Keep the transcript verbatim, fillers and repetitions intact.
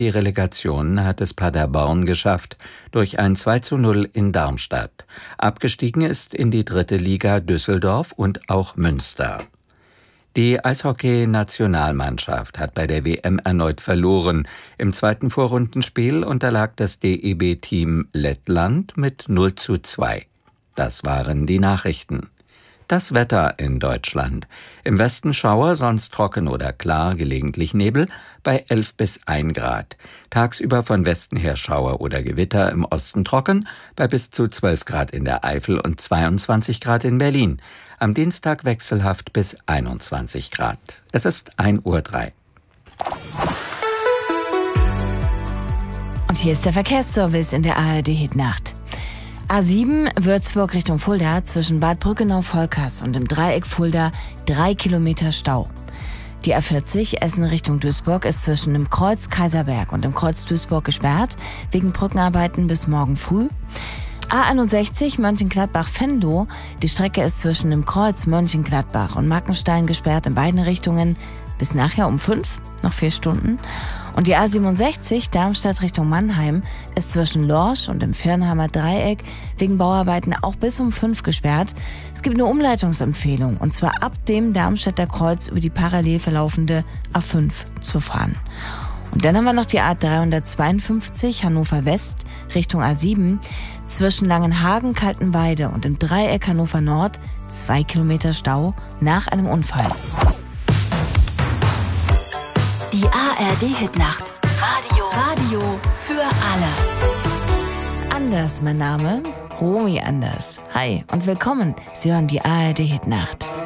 Die Relegation hat es Paderborn geschafft, durch ein zwei zu null in Darmstadt. Abgestiegen ist in die dritte Liga Düsseldorf und auch Münster. Die Eishockey-Nationalmannschaft hat bei der W M erneut verloren. Im zweiten Vorrundenspiel unterlag das D E B-Team Lettland mit null zu zwei. Das waren die Nachrichten. Das Wetter in Deutschland. Im Westen Schauer, sonst trocken oder klar, gelegentlich Nebel, bei elf bis ein Grad. Tagsüber von Westen her Schauer oder Gewitter, im Osten trocken, bei bis zu zwölf Grad in der Eifel und zweiundzwanzig Grad in Berlin. Am Dienstag wechselhaft bis einundzwanzig Grad. Es ist ein Uhr drei. Und hier ist der Verkehrsservice in der A R D-Hitnacht. A sieben Würzburg Richtung Fulda zwischen Bad Brückenau-Volkers und im Dreieck Fulda drei Kilometer Stau. Die A vierzig Essen Richtung Duisburg ist zwischen dem Kreuz Kaiserberg und dem Kreuz Duisburg gesperrt, wegen Brückenarbeiten bis morgen früh. A einundsechzig Mönchengladbach-Venlo, die Strecke ist zwischen dem Kreuz Mönchengladbach und Mackenstein gesperrt in beiden Richtungen bis nachher um fünf, noch vier Stunden. Und die A siebenundsechzig Darmstadt Richtung Mannheim ist zwischen Lorsch und dem Firnheimer Dreieck wegen Bauarbeiten auch bis um fünf gesperrt. Es gibt eine Umleitungsempfehlung, und zwar ab dem Darmstädter Kreuz über die parallel verlaufende A fünf zu fahren. Und dann haben wir noch die A dreihundertzweiundfünfzig Hannover West Richtung A sieben zwischen Langenhagen, Kaltenweide und im Dreieck Hannover Nord zwei Kilometer Stau nach einem Unfall. Die A R D-Hitnacht. Radio. Radio für alle. Anders, mein Name, Romy Anders. Hi und willkommen. Sie hören die A R D-Hitnacht.